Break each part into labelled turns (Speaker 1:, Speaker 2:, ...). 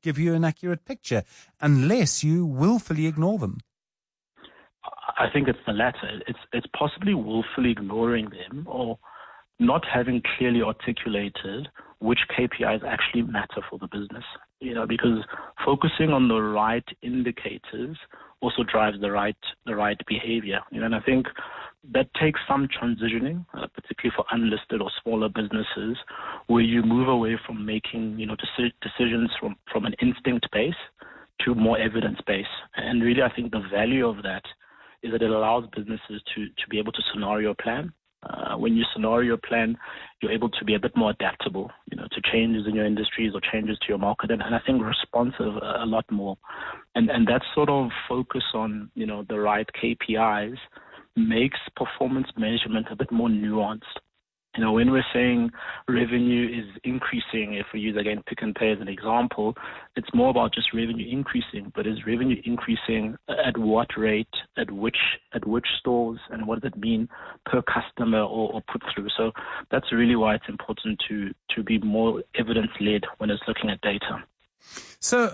Speaker 1: give you an accurate picture unless you willfully ignore them.
Speaker 2: I think it's the latter. It's possibly willfully ignoring them or not having clearly articulated which KPIs actually matter for the business. Because focusing on the right indicators also drives the right behavior. And I think that takes some transitioning, particularly for unlisted or smaller businesses, where you move away from making decisions from an instinct base to more evidence base. And really, I think the value of that is that it allows businesses to be able to scenario plan. When you scenario plan, you're able to be a bit more adaptable, to changes in your industries or changes to your market, and I think responsive a lot more. And that sort of focus on, the right KPIs makes performance measurement a bit more nuanced. When we're saying revenue is increasing, if we use, again, Pick n Pay as an example, it's more about just revenue increasing, but is revenue increasing at what rate, at which stores, and what does it mean per customer or put through? So that's really why it's important to be more evidence-led when it's looking at data.
Speaker 1: So,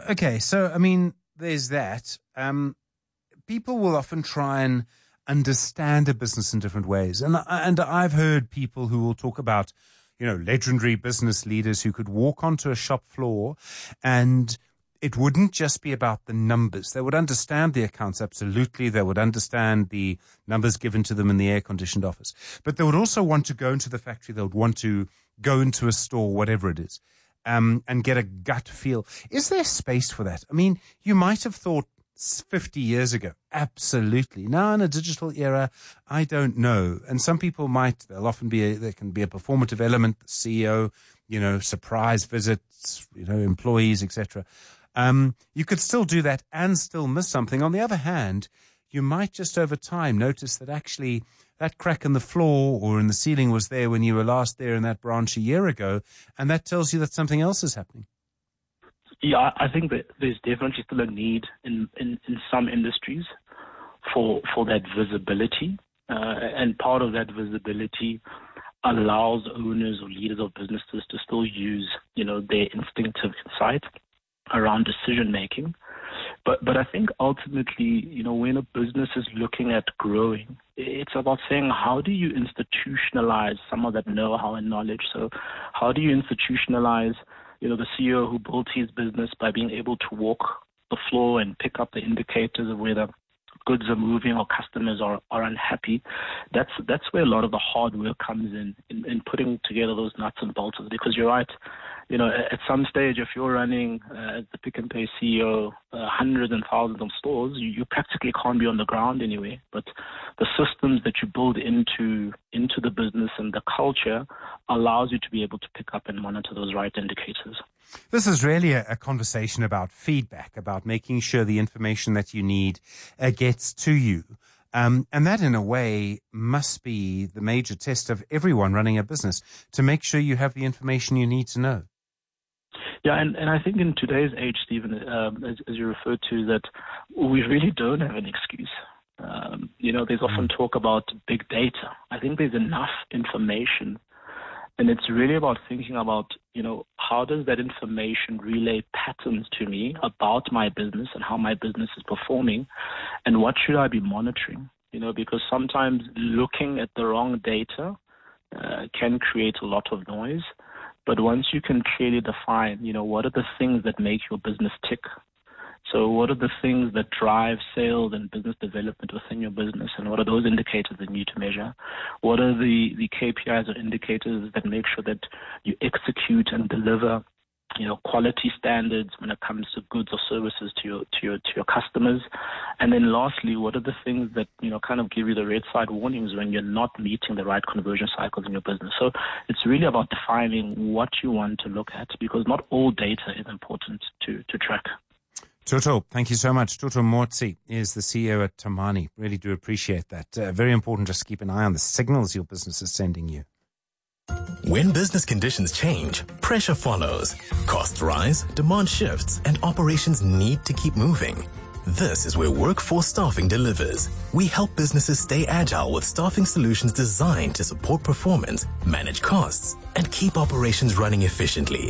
Speaker 1: there's that. People will often try and understand a business in different ways. And I've heard people who will talk about, legendary business leaders who could walk onto a shop floor and it wouldn't just be about the numbers. They would understand the accounts, absolutely. They would understand the numbers given to them in the air-conditioned office. But they would also want to go into the factory. They would want to go into a store, whatever it is, and get a gut feel. Is there space for that? You might have thought 50 years ago, absolutely. Now in a digital era, I don't know. And some people there can be a performative element, the CEO, surprise visits, employees, etc. You could still do that and still miss something. On the other hand, you might just over time notice that actually that crack in the floor or in the ceiling was there when you were last there in that branch a year ago, and that tells you that something else is happening.
Speaker 2: Yeah, I think that there's definitely still a need in some industries for that visibility. And part of that visibility allows owners or leaders of businesses to still use, their instinctive insight around decision making. But I think ultimately, when a business is looking at growing, it's about saying, how do you institutionalize some of that know-how and knowledge? So how do you institutionalize the CEO who built his business by being able to walk the floor and pick up the indicators of whether goods are moving or customers are unhappy? That's where a lot of the hard work comes in putting together those nuts and bolts. Because you're right, at some stage, if you're running as the Pick n Pay CEO, hundreds and thousands of stores, you practically can't be on the ground anyway. But the systems that you build into the business and the culture allows you to be able to pick up and monitor those right indicators.
Speaker 1: This is really a conversation about feedback, about making sure the information that you need gets to you. And that, in a way, must be the major test of everyone running a business, to make sure you have the information you need to know.
Speaker 2: Yeah, and I think in today's age, Stephen, as you referred to, that we really don't have an excuse. There's often talk about big data. I think there's enough information, and it's really about thinking about, how does that information relay patterns to me about my business and how my business is performing, and what should I be monitoring? Because sometimes looking at the wrong data can create a lot of noise. But once you can clearly define, what are the things that make your business tick? So what are the things that drive sales and business development within your business, and what are those indicators that you need to measure? What are the KPIs or indicators that make sure that you execute and deliver, quality standards when it comes to goods or services to your customers? And then lastly, what are the things that, kind of give you the red side warnings when you're not meeting the right conversion cycles in your business? So it's really about defining what you want to look at, because not all data is important to track.
Speaker 1: Toto, thank you so much. Toto Motsi is the CEO at Tamani. Really do appreciate that. Very important just to keep an eye on the signals your business is sending you.
Speaker 3: When business conditions change, pressure follows. Costs rise, demand shifts, and operations need to keep moving. This is where Workforce Staffing delivers. We help businesses stay agile with staffing solutions designed to support performance, manage costs, and keep operations running efficiently.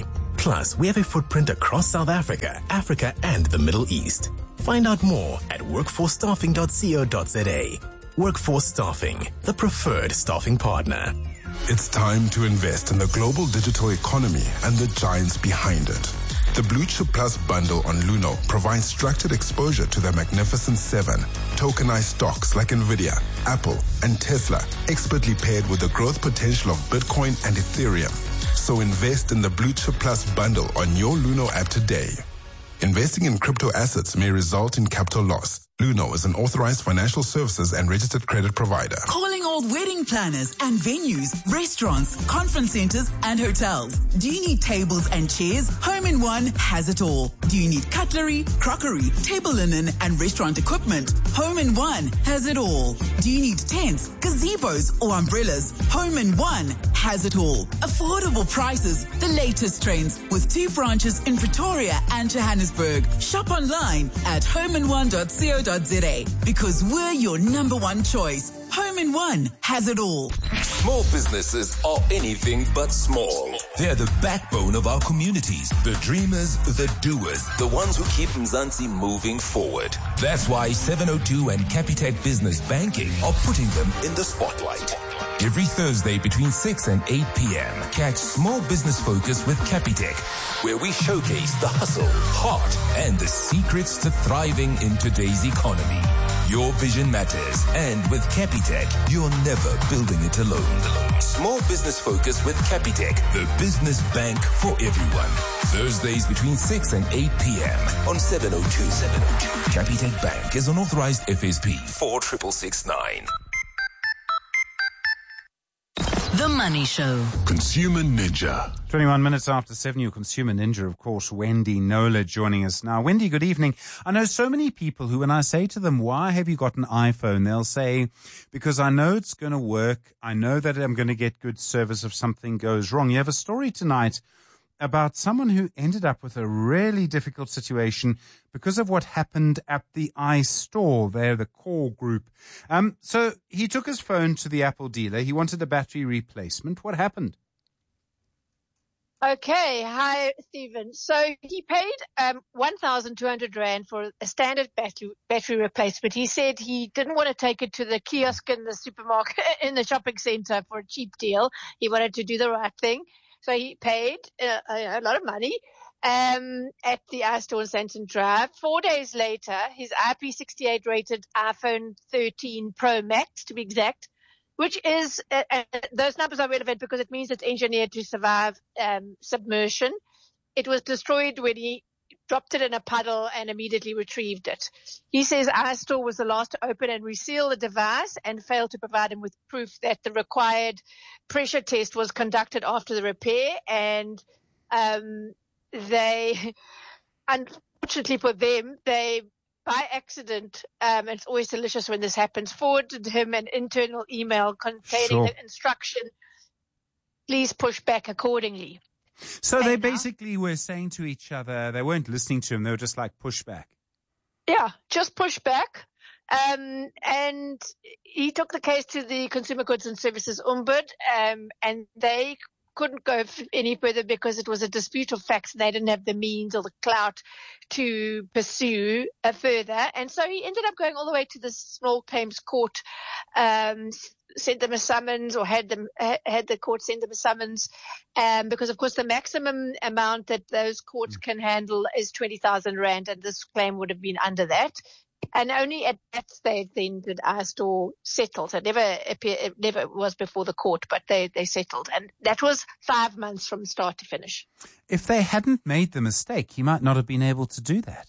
Speaker 3: Plus, we have a footprint across South Africa, Africa, and the Middle East. Find out more at workforcestaffing.co.za. Workforce Staffing, the preferred staffing partner.
Speaker 4: It's time to invest in the global digital economy and the giants behind it. The Blue Chip Plus bundle on Luno provides structured exposure to the Magnificent Seven, tokenized stocks like Nvidia, Apple, and Tesla, expertly paired with the growth potential of Bitcoin and Ethereum. So invest in the Blue Chip Plus bundle on your Luno app today. Investing in crypto assets may result in capital loss. Luno is an authorized financial services and registered credit provider.
Speaker 5: Calling all wedding planners and venues, restaurants, conference centers, and hotels. Do you need tables and chairs? Home in One has it all. Do you need cutlery, crockery, table linen, and restaurant equipment? Home in One has it all. Do you need tents, gazebos, or umbrellas? Home in One has it all. Affordable prices, the latest trends, with 2 branches in Pretoria and Johannesburg. Shop online at homein1.co.za because we're your number one choice. Home in One has it all.
Speaker 6: Small businesses are anything but small. They're the backbone of our communities, the dreamers, the doers, the ones who keep Mzansi moving forward. That's why 702 and Capitec Business Banking are putting them in the spotlight. Every Thursday between 6 and 8 p.m., catch Small Business Focus with Capitec, where we showcase the hustle, heart, and the secrets to thriving in today's economy. Your vision matters, and with Capitec, you're never building it alone. Small Business Focus with Capitec, the business bank for everyone. Thursdays between 6 and 8 p.m. on 702. Capitec Bank is an authorized FSP 46669.
Speaker 5: The Money Show.
Speaker 4: Consumer Ninja.
Speaker 1: 21 minutes after 7, your Consumer Ninja, of course, Wendy Knowler joining us now. Wendy, good evening. I know so many people who, when I say to them, why have you got an iPhone? They'll say, because I know it's going to work. I know that I'm going to get good service if something goes wrong. You have a story tonight about someone who ended up with a really difficult situation because of what happened at the iStore there, the core group. So he took his phone to the Apple dealer. He wanted a battery replacement. What happened?
Speaker 7: Okay. Hi, Stephen. So he paid 1,200 Rand for a standard battery replacement. He said he didn't want to take it to the kiosk in the supermarket, in the shopping center for a cheap deal. He wanted to do the right thing. So he paid a lot of money at the iStore in Sandton Drive. 4 days later, his IP68 rated iPhone 13 Pro Max, to be exact, which is those numbers are relevant because it means it's engineered to survive submersion. It was destroyed when he dropped it in a puddle and immediately retrieved it. He says iStore was the last to open and reseal the device and failed to provide him with proof that the required pressure test was conducted after the repair. And they, unfortunately for them, they by accident, it's always delicious when this happens, forwarded him an internal email containing the instruction, please push back accordingly.
Speaker 1: So they basically were saying to each other, they weren't listening to him, they were just like, push back.
Speaker 7: Yeah, just push back. And he took the case to the Consumer Goods and Services Ombud, and they couldn't go any further because it was a dispute of facts. They didn't have the means or the clout to pursue further. And so he ended up going all the way to the Small Claims Court, sent them a summons, or had the court send them a summons, because of course the maximum amount that those courts can handle is 20,000 Rand, and this claim would have been under that. And only at that stage then did iStore settle. So it never was before the court, but they settled. And that was 5 months from start to finish.
Speaker 1: If they hadn't made the mistake, he might not have been able to do that.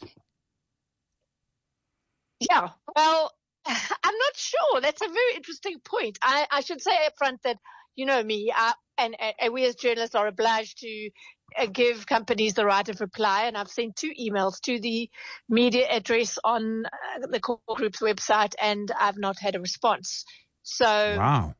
Speaker 7: Yeah, well, I'm not sure. That's a very interesting point. I should say up front that, you know me, and we as journalists are obliged to give companies the right of reply. And I've sent 2 emails to the media address on the core group's website, and I've not had a response. So,
Speaker 1: wow.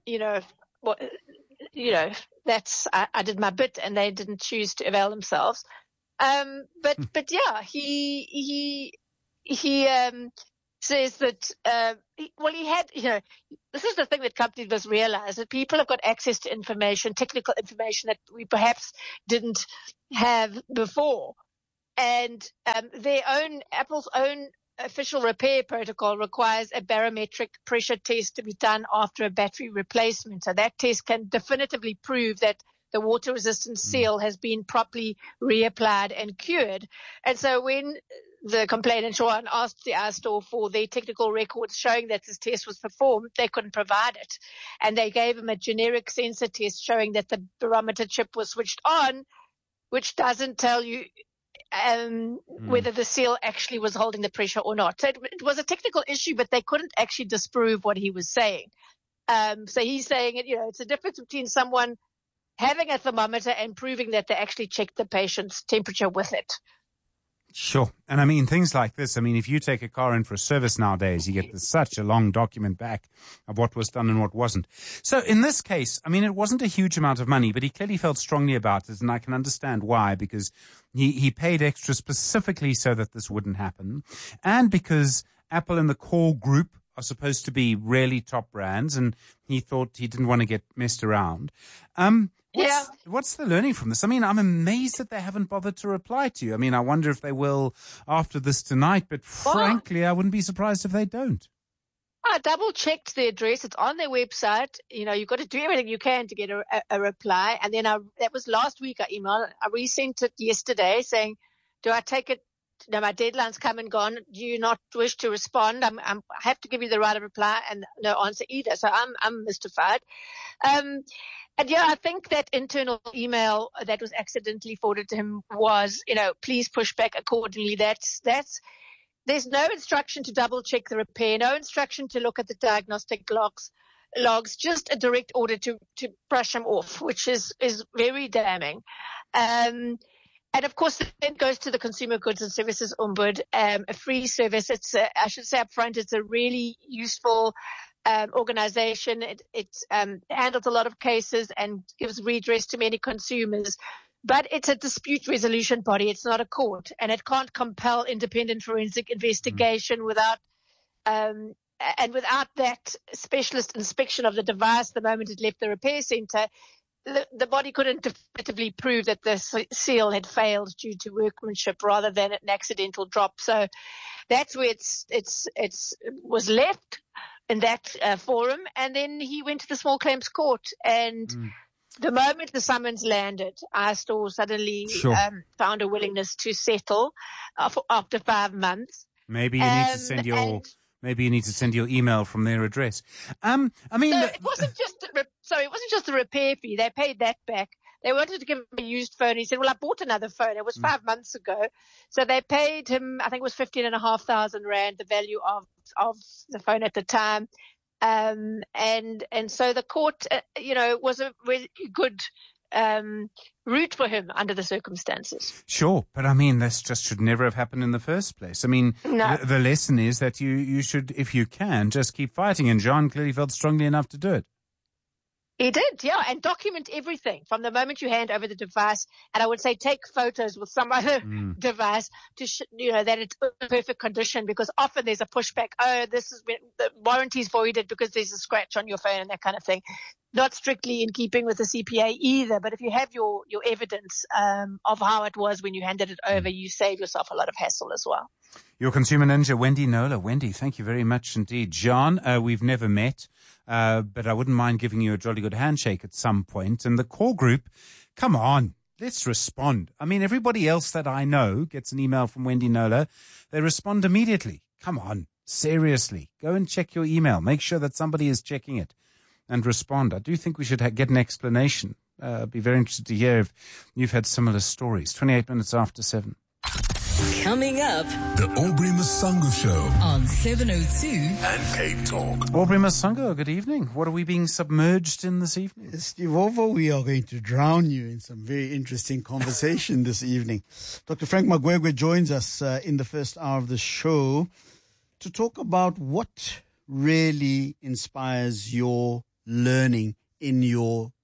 Speaker 7: That's, I did my bit and they didn't choose to avail themselves. But yeah, he says that, he had, this is the thing that companies must realize, that people have got access to information, technical information that we perhaps didn't have before. And Apple's own official repair protocol requires a barometric pressure test to be done after a battery replacement. So that test can definitively prove that the water-resistant seal has been properly reapplied and cured. And so when the complainant, Sean, asked the iStore for their technical records showing that this test was performed, they couldn't provide it. And they gave him a generic sensor test showing that the barometer chip was switched on, which doesn't tell you whether the seal actually was holding the pressure or not. So it was a technical issue, but they couldn't actually disprove what he was saying. So he's saying, it's a difference between someone having a thermometer and proving that they actually checked the patient's temperature with it.
Speaker 1: Sure. And I mean, things like this, if you take a car in for a service nowadays, you get such a long document back of what was done and what wasn't. So in this case, it wasn't a huge amount of money, but he clearly felt strongly about it, and I can understand why, because he paid extra specifically so that this wouldn't happen, and because Apple and the core group are supposed to be really top brands, and he thought he didn't want to get messed around. What's the learning from this? I'm amazed that they haven't bothered to reply to you. I wonder if they will after this tonight, but frankly, I wouldn't be surprised if they don't.
Speaker 7: I double-checked the address. It's on their website. You've got to do everything you can to get a reply. And then that was last week I emailed. I resent it yesterday saying, do I take it? No, my deadline's come and gone. Do you not wish to respond? I have to give you the right reply and no answer either. So I'm mystified. I think that internal email that was accidentally forwarded to him was, please push back accordingly. There's no instruction to double check the repair, no instruction to look at the diagnostic logs, just a direct order to brush him off, which is very damning. And of course, then goes to the Consumer Goods and Services Ombud, a free service. I should say up front, it's a really useful organization. It handles a lot of cases and gives redress to many consumers. But it's a dispute resolution body. It's not a court, and it can't compel independent forensic investigation without that specialist inspection of the device the moment it left the repair center. The body couldn't definitively prove that the seal had failed due to workmanship rather than an accidental drop. So that's where it was left in that forum. And then he went to the small claims court, and the moment the summons landed, iStore suddenly found a willingness to settle after 5 months.
Speaker 1: Maybe you need to send your email from their address.
Speaker 7: It wasn't just the repair fee. They paid that back. They wanted to give him a used phone. He said, well, I bought another phone. It was 5 months ago. So they paid him, I think it was 15,500 Rand, the value of the phone at the time. And so the court, was a really good route for him under the circumstances.
Speaker 1: Sure, but this just should never have happened in the first place.
Speaker 7: No.
Speaker 1: The lesson is that you should, if you can, just keep fighting. And John clearly felt strongly enough to do it.
Speaker 7: He did, and document everything from the moment you hand over the device. And I would say take photos with some other device to that it's in perfect condition, because often there's a pushback. Oh, this is when the warranty's voided because there's a scratch on your phone and that kind of thing. Not strictly in keeping with the CPA either, but if you have your evidence of how it was when you handed it over, you save yourself a lot of hassle as well.
Speaker 1: Your consumer ninja, Wendy Knowler. Wendy, thank you very much indeed. John, we've never met, but I wouldn't mind giving you a jolly good handshake at some point. And the core group, come on, let's respond. Everybody else that I know gets an email from Wendy Knowler. They respond immediately. Come on, seriously. Go and check your email. Make sure that somebody is checking it and respond. I do think we should get an explanation. I'd be very interested to hear if you've had similar stories. 28 minutes after 7.
Speaker 8: Coming up,
Speaker 4: The Aubrey Masango Show
Speaker 8: on 702
Speaker 4: and Cape Talk.
Speaker 1: Aubrey Masango, good evening. What are we being submerged in this evening?
Speaker 9: Steve Ovo, we are going to drown you in some very interesting conversation this evening. Dr. Frank Magwegwe joins us in the first hour of the show to talk about what really inspires your learning in your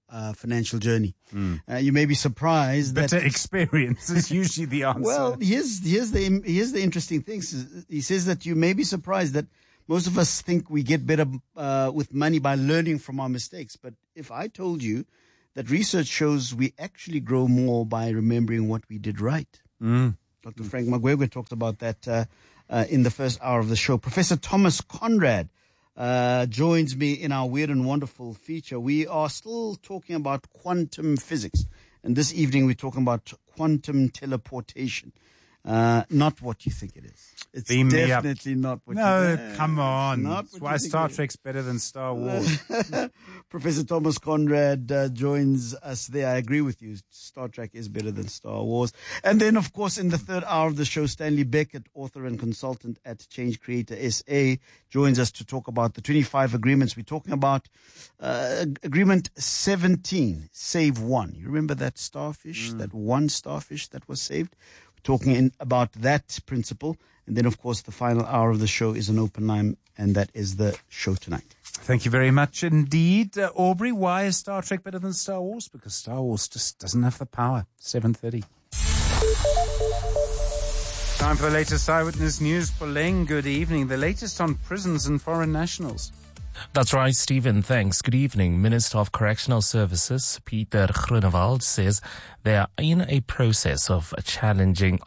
Speaker 9: financial journey. You may be surprised that
Speaker 1: better experience is usually the answer.
Speaker 9: Well, here's the interesting thing. He says that you may be surprised that most of us think we get better with money by learning from our mistakes. But if I told you that research shows we actually grow more by remembering what we did right. Dr. Frank Magwegwe talked about that in the first hour of the show. Professor Thomas Conrad joins me in our Weird and Wonderful feature. We are still talking about quantum physics. And this evening we're talking about quantum teleportation. Not what you think it is. It's definitely not what you think.
Speaker 1: No, come on. That's why Star Trek's better than Star Wars.
Speaker 9: Professor Thomas Conrad joins us there. I agree with you. Star Trek is better than Star Wars. And then, of course, in the third hour of the show, Stanley Beckett, author and consultant at Change Creator SA, joins us to talk about the 25 agreements. We're talking about Agreement 17, Save One. You remember that starfish, that one starfish that was saved? We're talking about that principle. And then, of course, the final hour of the show is an open line, and that is the show tonight.
Speaker 1: Thank you very much indeed. Aubrey, why is Star Trek better than Star Wars? Because Star Wars just doesn't have the power. 7:30. Time for the latest Eyewitness News. Poleng, good evening. The latest on prisons and foreign nationals.
Speaker 10: That's right, Stephen. Thanks. Good evening. Minister of Correctional Services, Pieter Groenewald, says they are in a process of changing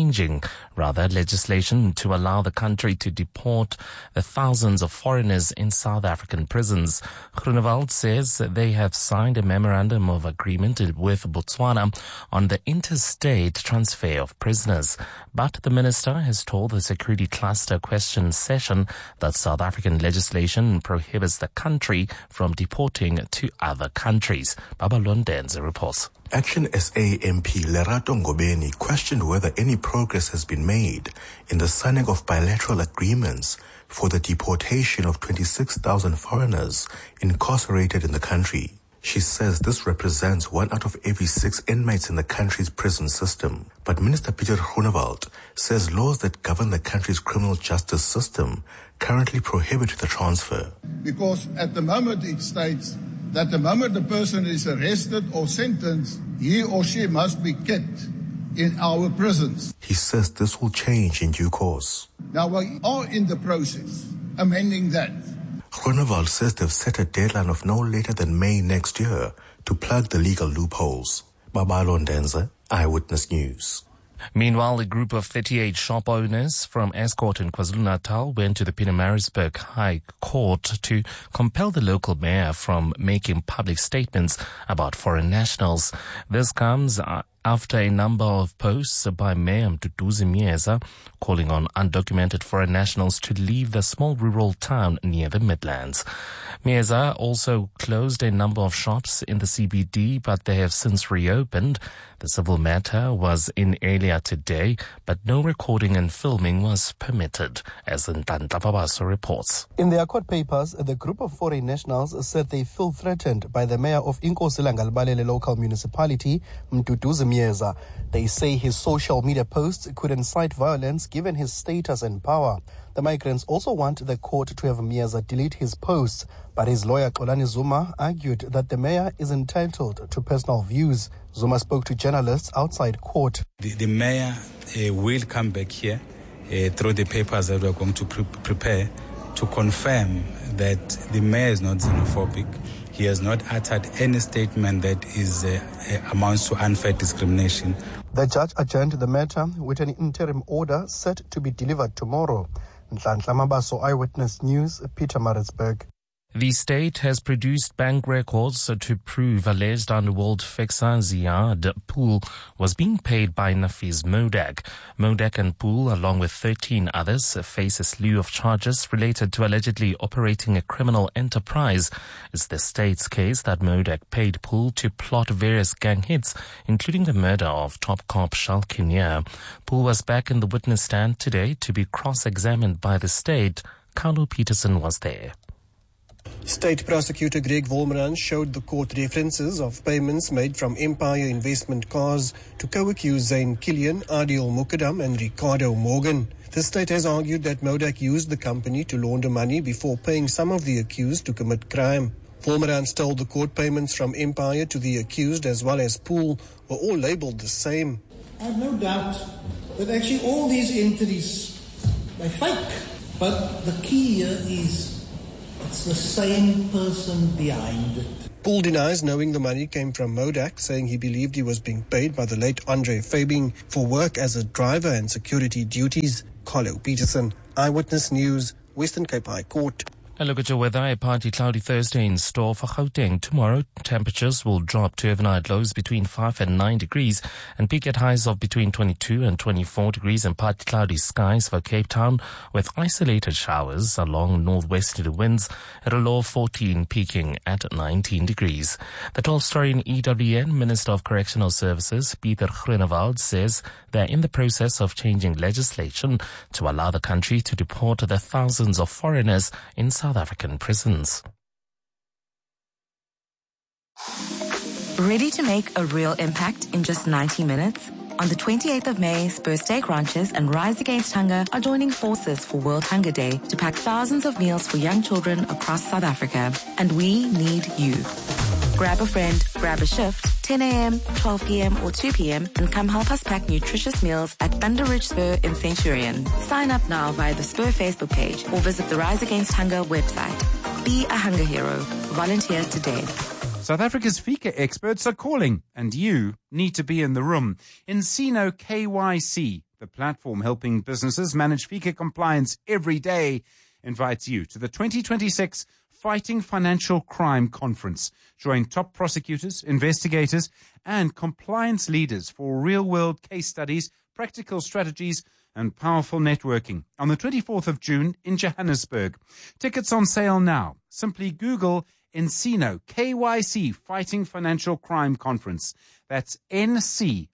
Speaker 10: legislation to allow the country to deport the thousands of foreigners in South African prisons. Groenewald says they have signed a memorandum of agreement with Botswana on the interstate transfer of prisoners. But the minister has told the Security Cluster question session that South African legislation prohibits the country from deporting to other countries. Baba Londenze reports.
Speaker 11: Action SA MP Lerato Ngobeni questioned whether any progress has been made in the signing of bilateral agreements for the deportation of 26,000 foreigners incarcerated in the country. She says this represents 1 out of every 6 inmates in the country's prison system. But Minister Pieter Groenewald says laws that govern the country's criminal justice system currently prohibit the transfer.
Speaker 12: Because at the moment it states that the moment the person is arrested or sentenced, he or she must be kept in our prisons.
Speaker 11: He says this will change in due course.
Speaker 12: Now we are in the process amending that.
Speaker 11: Groenewald says they've set a deadline of no later than May next year to plug the legal loopholes. Babalo Ndenza, Eyewitness News.
Speaker 10: Meanwhile, a group of 38 shop owners from Escort in KwaZulu-Natal went to the Pietermaritzburg High Court to compel the local mayor from making public statements about foreign nationals. This comes after a number of posts by Mayor Mduduzi Miyeza calling on undocumented foreign nationals to leave the small rural town near the Midlands. Miyeza also closed a number of shops in the CBD, but they have since reopened. The civil matter was in earlier today, but no recording and filming was permitted, as Ntantla Babaso reports.
Speaker 13: In their court papers, the group of foreign nationals said they feel threatened by the mayor of Inkosi Langalbalele local municipality, Mduduzi Miyeza. They say his social media posts could incite violence given his status and power. The migrants also want the court to have Miyeza delete his posts, but his lawyer Xolani Zuma argued that the mayor is entitled to personal views. Zuma spoke to journalists outside court.
Speaker 14: The mayor will come back here through the papers that we're going to prepare to confirm that the mayor is not xenophobic. He has not uttered any statement that is amounts to unfair discrimination.
Speaker 13: The judge adjourned the matter with an interim order set to be delivered tomorrow. Nhlanhla Mabaso, Eyewitness News, Pietermaritzburg.
Speaker 10: The state has produced bank records to prove alleged underworld fixer Ziad Pool was being paid by Nafiz Modak. Modak and Pool, along with 13 others, face a slew of charges related to allegedly operating a criminal enterprise. It's the state's case that Modak paid Pool to plot various gang hits, including the murder of top cop Charles Kinnear. Pool was back in the witness stand today to be cross-examined by the state. Carlo Peterson was there.
Speaker 15: State Prosecutor Greg Wolmerans showed the court references of payments made from Empire Investment Cars to co-accused Zain Killian, Adil Mukadam and Ricardo Morgan. The state has argued that Modak used the company to launder money before paying some of the accused to commit crime. Wolmerans told the court payments from Empire to the accused as well as Pool were all labelled the same.
Speaker 16: I have no doubt that actually all these entries, they're fake. But the key here is it's the same person behind it.
Speaker 15: Pool denies knowing the money came from Modak, saying he believed he was being paid by the late Andre Fabing for work as a driver and security duties. Carlo Peterson, Eyewitness News, Western Cape High Court.
Speaker 10: A look at your weather. A partly cloudy Thursday in store for Gauteng. Tomorrow, temperatures will drop to overnight lows between 5 and 9 degrees and peak at highs of between 22 and 24 degrees, and partly cloudy skies for Cape Town with isolated showers along northwesterly winds at a low of 14, peaking at 19 degrees. The 12th story in EWN, Minister of Correctional Services, Peter Groenewald, says they're in the process of changing legislation to allow the country to deport the thousands of foreigners in South African prisons.
Speaker 17: Ready to make a real impact in just 90 minutes? On the 28th of May, Spur Steak Ranches and Rise Against Hunger are joining forces for World Hunger Day to pack thousands of meals for young children across South Africa. And we need you. Grab a friend, grab a shift, 10 a.m., 12 p.m. or 2 p.m. and come help us pack nutritious meals at Thunder Ridge Spur in Centurion. Sign up now via the Spur Facebook page or visit the Rise Against Hunger website. Be a hunger hero. Volunteer today.
Speaker 1: South Africa's FICA experts are calling, and you need to be in the room. Encino KYC, the platform helping businesses manage FICA compliance every day, invites you to the 2026 Fighting Financial Crime Conference. Join top prosecutors, investigators, and compliance leaders for real-world case studies, practical strategies, and powerful networking on the 24th of June in Johannesburg. Tickets on sale now. Simply Google Encino KYC Fighting Financial Crime Conference. That's NCINO.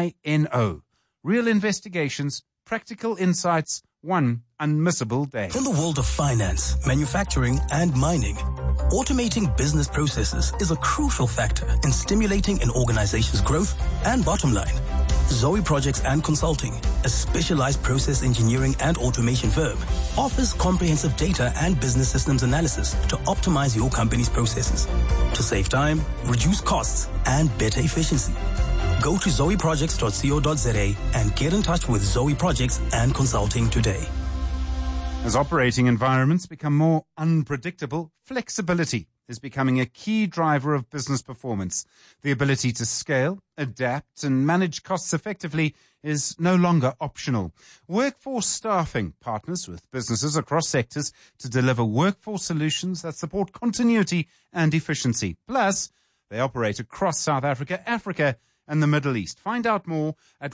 Speaker 1: Real investigations, practical insights, one unmissable day.
Speaker 18: In the world of finance, manufacturing, and mining, automating business processes is a crucial factor in stimulating an organization's growth and bottom line. Zoe Projects and Consulting, a specialized process engineering and automation firm, offers comprehensive data and business systems analysis to optimize your company's processes, to save time, reduce costs, and better efficiency. Go to zoeprojects.co.za and get in touch with Zoe Projects and Consulting today.
Speaker 1: As operating environments become more unpredictable, flexibility is becoming a key driver of business performance. The ability to scale, adapt, and manage costs effectively is no longer optional. Workforce Staffing partners with businesses across sectors to deliver workforce solutions that support continuity and efficiency. Plus, they operate across South Africa, Africa, and the Middle East. Find out more at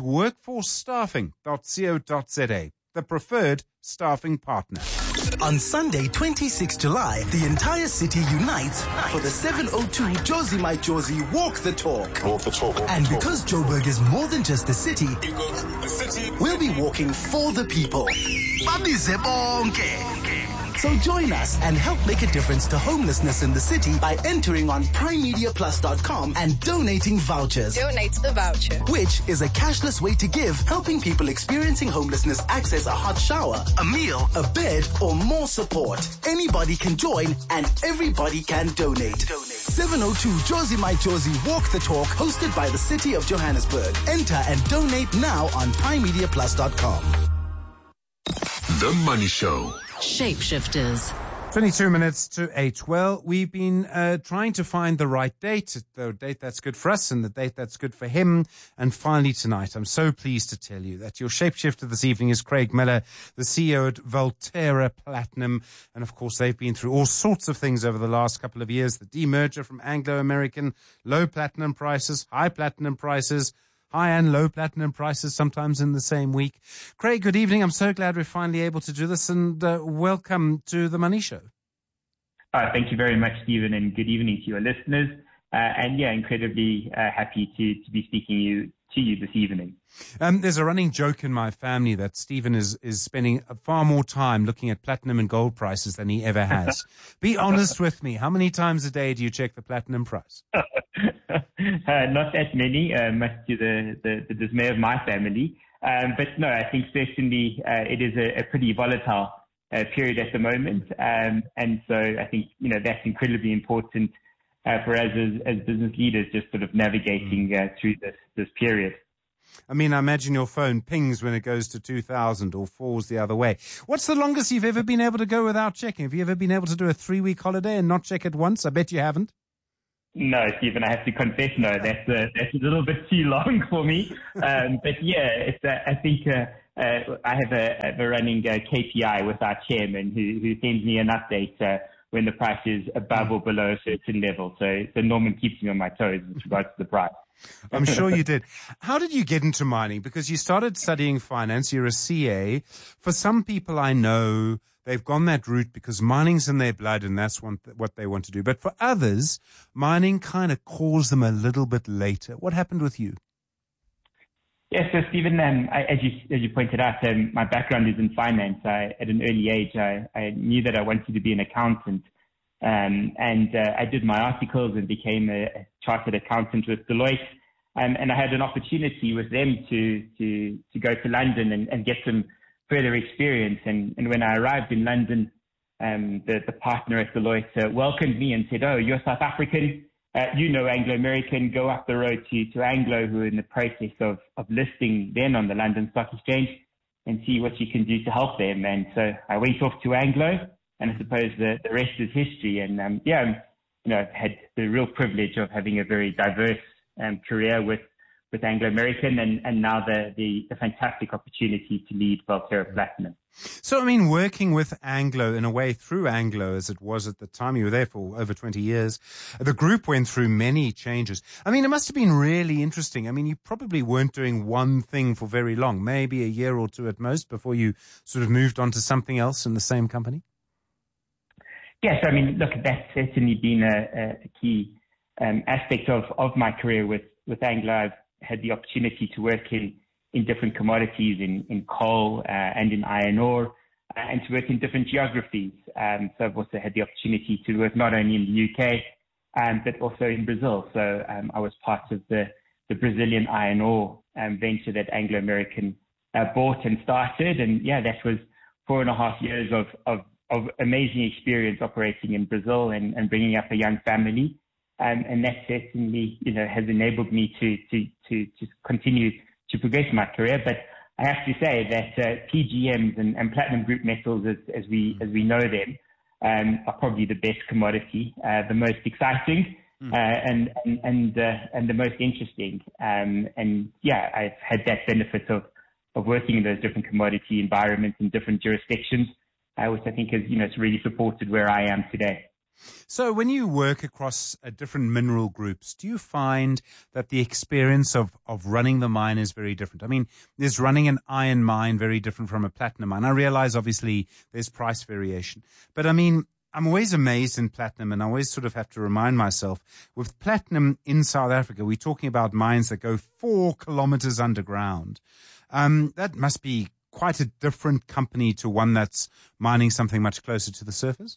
Speaker 1: workforcestaffing.co.za, the preferred staffing partner.
Speaker 18: On Sunday, 26 July, the entire city unites for the 702 Josie My Josie Walk the Talk. Walk the Talk. And because Joburg is more than just a city, we'll be walking for the people. So join us and help make a difference to homelessness in the city by entering on primemediaplus.com and donating vouchers.
Speaker 19: Donate a voucher.
Speaker 18: Which is a cashless way to give, helping people experiencing homelessness access a hot shower, a meal, a bed, or more support. Anybody can join and everybody can donate. 702 Josie My Josie Walk the Talk, hosted by the City of Johannesburg. Enter and donate now on primemediaplus.com.
Speaker 20: The Money Show.
Speaker 8: Shapeshifters.
Speaker 1: 22 minutes to 8. Well, we've been trying to find the right date, the date that's good for us and the date that's good for him. And finally tonight, I'm so pleased to tell you that your shapeshifter this evening is Craig Miller, the CEO at Valterra Platinum. And of course, they've been through all sorts of things over the last couple of years. The demerger from Anglo American, low platinum prices, high platinum prices, high and low platinum prices sometimes in the same week. Craig, good evening. I'm so glad we're finally able to do this, and welcome to The Money Show.
Speaker 21: Thank you very much, Stephen, and good evening to your listeners. Incredibly happy to be speaking to you this evening.
Speaker 1: There's a running joke in my family that Stephen is spending far more time looking at platinum and gold prices than he ever has. Be honest with me. How many times a day do you check the platinum price?
Speaker 21: Not that many, much to the dismay of my family. But no, I think certainly it is a pretty volatile period at the moment. And so I think, that's incredibly important for us as business leaders, just sort of navigating through this period.
Speaker 1: I mean, I imagine your phone pings when it goes to 2,000 or falls the other way. What's the longest you've ever been able to go without checking? Have you ever been able to do a 3-week holiday and not check it once? I bet you haven't.
Speaker 21: No, Stephen, I have to confess, no, that's a little bit too long for me. But yeah, I think I have a running KPI with our chairman who sends me an update when the price is above or below a certain level. So Norman keeps me on my toes with regards to the price.
Speaker 1: I'm sure you did. How did you get into mining? Because you started studying finance. You're a CA. For some people I know, they've gone that route because mining's in their blood and that's what they want to do. But for others, mining kind of calls them a little bit later. What happened with you?
Speaker 21: Yes, so Stephen, as you pointed out, my background is in finance. At an early age, I knew that I wanted to be an accountant. And I did my articles and became a chartered accountant with Deloitte. And I had an opportunity with them to go to London and get some further experience. And when I arrived in London, the partner at Deloitte welcomed me and said, "Oh, you're South African. Anglo American, go up the road to Anglo, who are in the process of listing then on the London Stock Exchange, and see what you can do to help them." And so I went off to Anglo, and I suppose the rest is history. And I've had the real privilege of having a very diverse career with Anglo American, and now the fantastic opportunity to lead Valterra Platinum.
Speaker 1: So, I mean, working with Anglo, in a way through Anglo, as it was at the time, you were there for over 20 years, the group went through many changes. I mean, it must have been really interesting. I mean, you probably weren't doing one thing for very long, maybe a year or two at most, before you sort of moved on to something else in the same company?
Speaker 21: Yes, I mean, look, that's certainly been a key aspect of my career with Anglo. I've had the opportunity to work in different commodities, in coal and in iron ore, and to work in different geographies. So I've also had the opportunity to work not only in the UK, but also in Brazil. So I was part of the Brazilian iron ore venture that Anglo American bought and started. And yeah, that was 4.5 years of amazing experience operating in Brazil and bringing up a young family. And that certainly, has enabled me to continue to progress my career. But I have to say that PGMs and platinum group metals, as we know them, are probably the best commodity, the most exciting, and the most interesting. And yeah, I've had that benefit of working in those different commodity environments in different jurisdictions, which I think has it's really supported where I am today.
Speaker 1: So when you work across different mineral groups, do you find that the experience of running the mine is very different? I mean, is running an iron mine very different from a platinum mine? I realize, obviously, there's price variation. But, I mean, I'm always amazed in platinum, and I always sort of have to remind myself, with platinum in South Africa, we're talking about mines that go 4 kilometers underground. That must be quite a different company to one that's mining something much closer to the surface.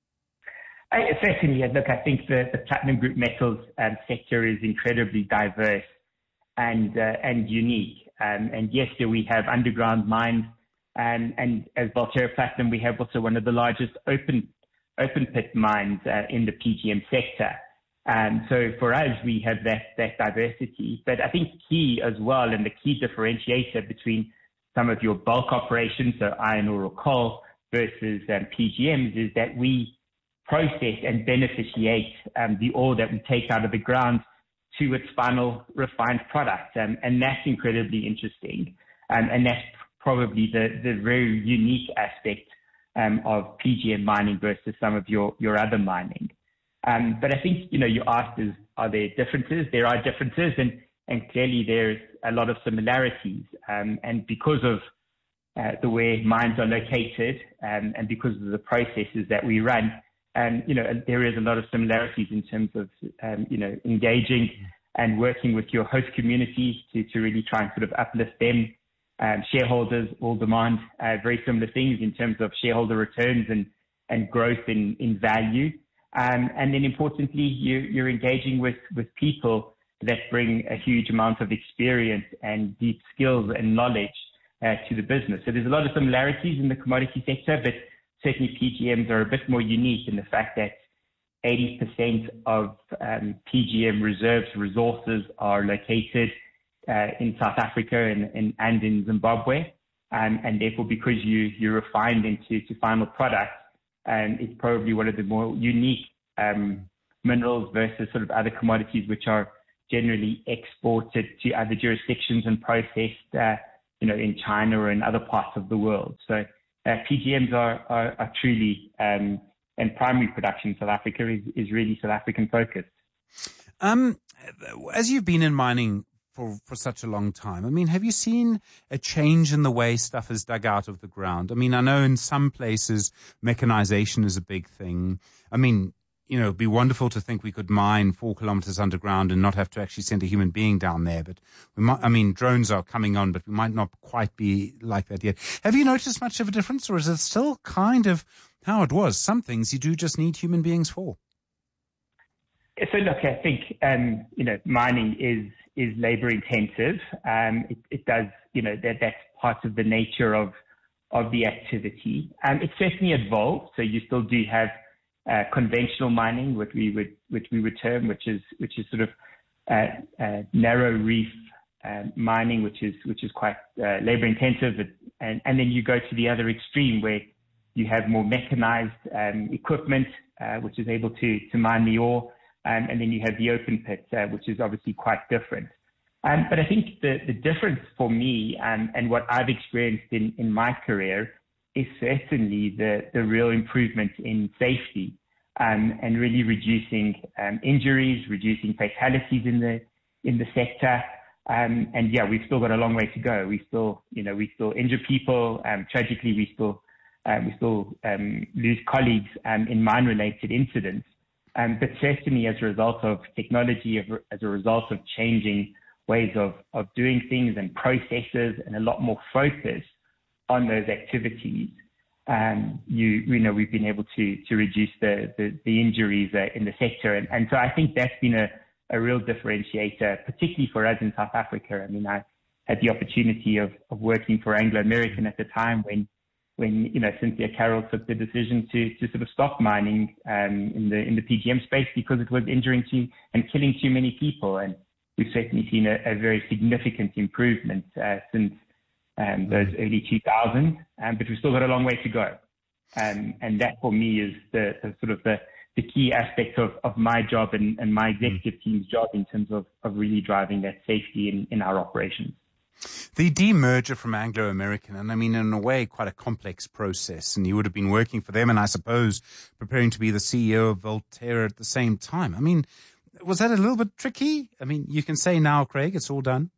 Speaker 21: Certainly, look, I think the platinum group metals sector is incredibly diverse and unique. And yes, we have underground mines, and as Valterra Platinum, we have also one of the largest open pit mines in the PGM sector. So for us, we have that diversity. But I think key as well, and the key differentiator between some of your bulk operations, so iron ore or coal, versus PGMs, is that we process and beneficiate the ore that we take out of the ground to its final refined product. And that's incredibly interesting. And that's probably the very unique aspect of PGM mining versus some of your other mining. But I think, you asked, are there differences? There are differences, and clearly there's a lot of similarities. And because of the way mines are located and because of the processes that we run, there is a lot of similarities in terms of, engaging and working with your host communities to really try and sort of uplift them. Shareholders all demand very similar things in terms of shareholder returns and growth in value. And then importantly, you're engaging with people that bring a huge amount of experience and deep skills and knowledge to the business. So there's a lot of similarities in the commodity sector, but certainly PGMs are a bit more unique in the fact that 80% of PGM resources are located in South Africa and in Zimbabwe. And therefore, because you refined into final products, it's probably one of the more unique minerals versus sort of other commodities which are generally exported to other jurisdictions and processed, in China or in other parts of the world. So PGMs are truly, and primary production in South Africa is really South African focused.
Speaker 1: As you've been in mining for such a long time, I mean, have you seen a change in the way stuff is dug out of the ground? I mean, I know in some places mechanization is a big thing. I mean, it'd be wonderful to think we could mine 4 kilometers underground and not have to actually send a human being down there. But we might, drones are coming on, but we might not quite be like that yet. Have you noticed much of a difference, or is it still kind of how it was? Some things you do just need human beings for.
Speaker 21: So look, I think, mining is labor intensive. It does, that's part of the nature of the activity. It's certainly evolved. So you still do have conventional mining, which we would term, which is sort of narrow reef mining, which is quite labor intensive, and then you go to the other extreme where you have more mechanized equipment, which is able to mine the ore, and then you have the open pit, which is obviously quite different. But I think the difference for me and what I've experienced in my career is certainly the real improvement in safety and really reducing injuries, reducing fatalities in the sector. And yeah, we've still got a long way to go. We still injure people. Tragically, we still lose colleagues in mine-related incidents. But certainly, as a result of technology, as a result of changing ways of doing things and processes, and a lot more focus on those activities, we've been able to reduce the injuries in the sector. And so I think that's been a real differentiator, particularly for us in South Africa. I mean, I had the opportunity of working for Anglo American at the time when Cynthia Carroll took the decision to sort of stop mining in the PGM space because it was injuring and killing too many people. And we've certainly seen a very significant improvement since those early 2000s, but we've still got a long way to go. And that for me is the sort of the key aspect of my job and my executive team's job in terms of really driving that safety in our operations.
Speaker 1: The demerger from Anglo American, and I mean, in a way, quite a complex process, and you would have been working for them and I suppose preparing to be the CEO of Volterra at the same time. I mean, was that a little bit tricky? I mean, you can say now, Craig, it's all done.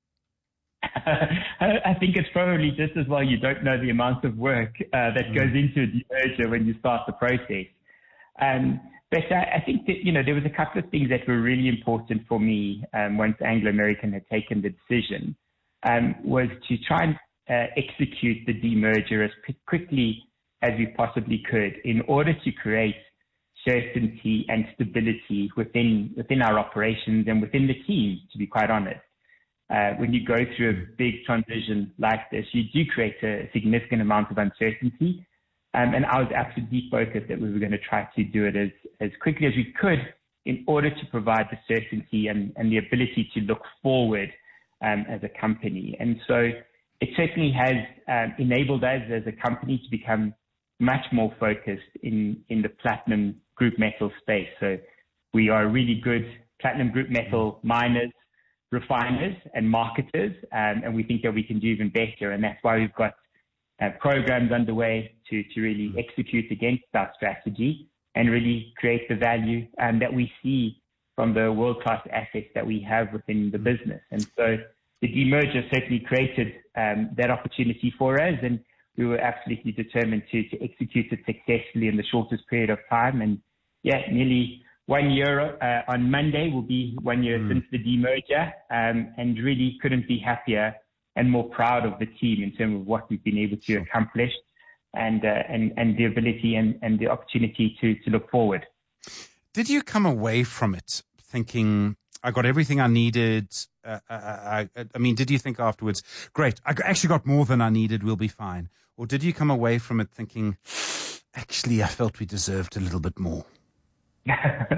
Speaker 21: I think it's probably just as well you don't know the amount of work that goes into a demerger when you start the process. But I think that, there was a couple of things that were really important for me once Anglo American had taken the decision, was to try and execute the demerger as quickly as we possibly could in order to create certainty and stability within our operations and within the team, to be quite honest. When you go through a big transition like this, you do create a significant amount of uncertainty. And I was absolutely focused that we were going to try to do it as quickly as we could in order to provide the certainty and the ability to look forward as a company. And so it certainly has enabled us as a company to become much more focused in the platinum group metal space. So we are really good platinum group metal miners, refiners and marketers, and we think that we can do even better. And that's why we've got programs underway to really execute against our strategy and really create the value that we see from the world-class assets that we have within the business. And so the demerger certainly created that opportunity for us, and we were absolutely determined to execute it successfully in the shortest period of time. And yeah, nearly 1 year on Monday will be 1 year since the demerger, and really couldn't be happier and more proud of the team in terms of what we've been able to accomplish and the ability and the opportunity to look forward.
Speaker 1: Did you come away from it thinking, I got everything I needed? I mean, did you think afterwards, great, I actually got more than I needed, we'll be fine? Or did you come away from it thinking, actually, I felt we deserved a little bit more?
Speaker 21: No,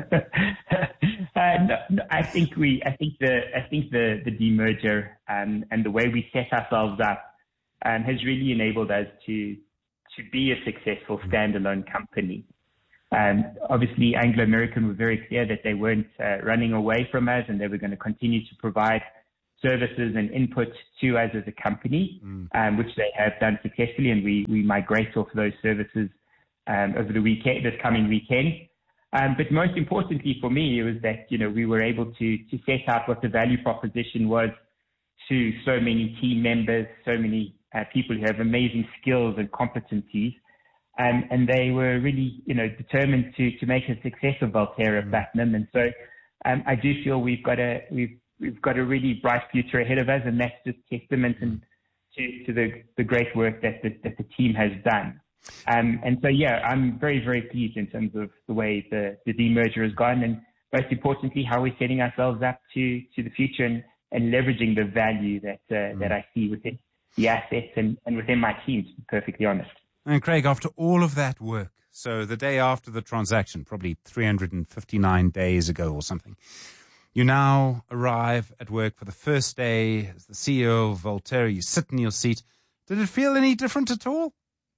Speaker 21: I think the demerger and the way we set ourselves up has really enabled us to be a successful standalone company. Obviously, Anglo American were very clear that they weren't running away from us, and they were going to continue to provide services and input to us as a company, which they have done successfully, and we migrate off those services over the weekend, this coming weekend. But most importantly for me, it was that, we were able to set out what the value proposition was to so many team members, so many people who have amazing skills and competencies. And they were really, determined to make a success of Valterra Platinum. And so I do feel we've got a really bright future ahead of us, and that's just testament to the great work that the team has done. And so, I'm very, very pleased in terms of the way the demerger has gone, and most importantly, how we're setting ourselves up to the future and leveraging the value that I see within the assets and within my team, to be perfectly honest.
Speaker 1: And Craig, after all of that work, so the day after the transaction, probably 359 days ago or something, you now arrive at work for the first day as the CEO of Valterra. You sit in your seat. Did it feel any different at all?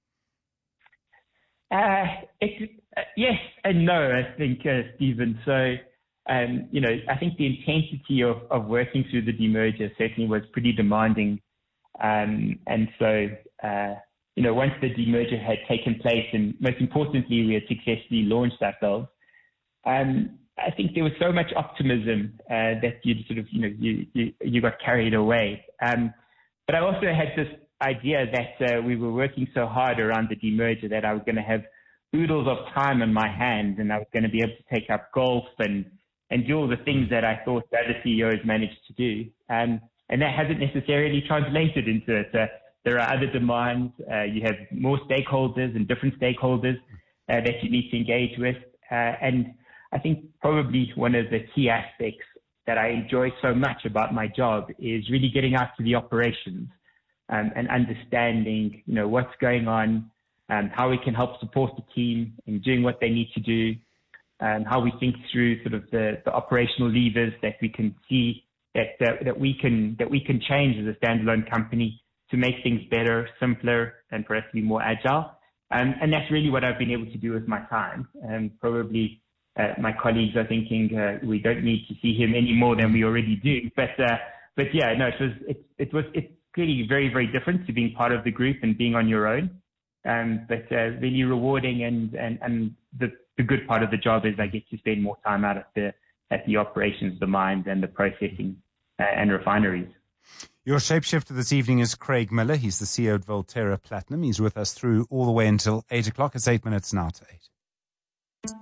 Speaker 21: Yes and no, I think, Stephen. So, I think the intensity of working through the demerger certainly was pretty demanding. And so, once the demerger had taken place, and most importantly, we had successfully launched ourselves, I think there was so much optimism that you got carried away. But I also had this idea that we were working so hard around the demerger that I was going to have oodles of time on my hands, and I was going to be able to take up golf and do all the things that I thought the other CEOs managed to do. And that hasn't necessarily translated into it. There are other demands. You have more stakeholders and different stakeholders that you need to engage with. And I think probably one of the key aspects that I enjoy so much about my job is really getting out to the operations and understanding, what's going on, how we can help support the team in doing what they need to do, and how we think through sort of the operational levers that we can see that we can change as a standalone company to make things better, simpler, and for us to be more agile. And that's really what I've been able to do with my time. And probably my colleagues are thinking we don't need to see him any more than we already do. But yeah, no, it's clearly very, very different to being part of the group and being on your own. But really rewarding, and the good part of the job is I get to spend more time out at the operations, the mines, and the processing and refineries.
Speaker 1: Your shapeshifter this evening is Craig Miller. He's the CEO of Valterra Platinum. He's with us through all the way until 8 o'clock. It's 8 minutes now to 8.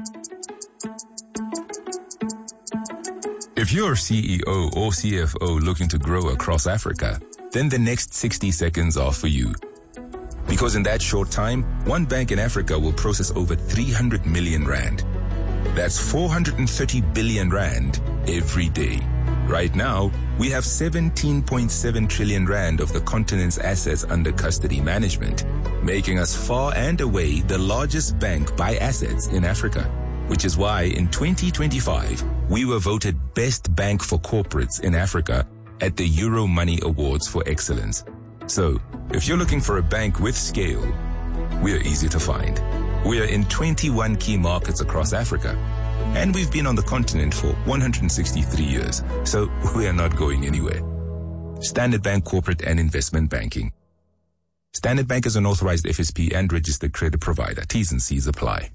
Speaker 6: If you're CEO or CFO looking to grow across Africa, then the next 60 seconds are for you. Because in that short time, one bank in Africa will process over 300 million rand. That's 430 billion rand every day. Right now, we have 17.7 trillion rand of the continent's assets under custody management, making us far and away the largest bank by assets in Africa. Which is why in 2025, we were voted Best Bank for Corporates in Africa at the Euro Money Awards for Excellence. So, if you're looking for a bank with scale, we're easy to find. We're in 21 key markets across Africa. And we've been on the continent for 163 years, so we are not going anywhere. Standard Bank Corporate and Investment Banking. Standard Bank is an authorized FSP and registered credit provider. T's and C's apply.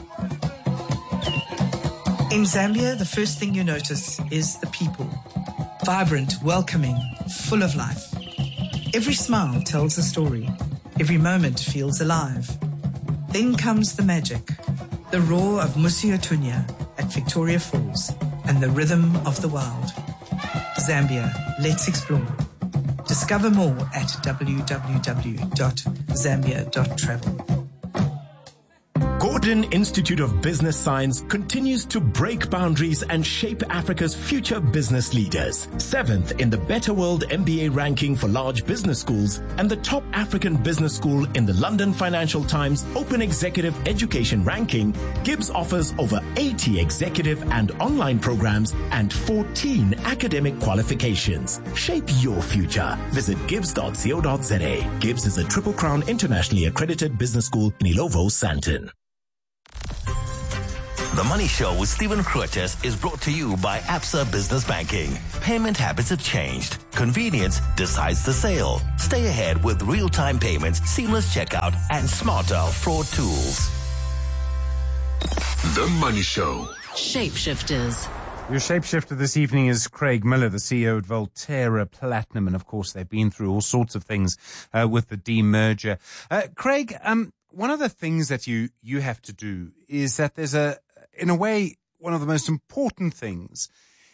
Speaker 19: In Zambia, the first thing you notice is the people. Vibrant, welcoming, full of life. Every smile tells a story. Every moment feels alive. Then comes the magic. The roar of Musi Otunya at Victoria Falls and the rhythm of the wild. Zambia, let's explore. Discover more at www.zambia.travel.
Speaker 3: Go Gordon Institute of Business Science continues to break boundaries and shape Africa's future business leaders. 7th in the Better World MBA ranking for large business schools and the top African business school in the London Financial Times Open Executive Education ranking, Gibbs offers over 80 executive and online programs and 14 academic qualifications. Shape your future. Visit gibbs.co.za. Gibbs is a Triple Crown internationally accredited business school in Ilovo, Sandton.
Speaker 2: The Money Show with Stephen Kroeches is brought to you by Absa Business Banking. Payment habits have changed. Convenience decides the sale. Stay ahead with real-time payments, seamless checkout, and smarter fraud tools.
Speaker 20: The Money Show.
Speaker 8: Shapeshifters.
Speaker 1: Your shapeshifter this evening is Craig Miller, the CEO at Valterra Platinum. And of course, they've been through all sorts of things with the demerger. Craig, one of the things that you have to do is that there's in a way, one of the most important things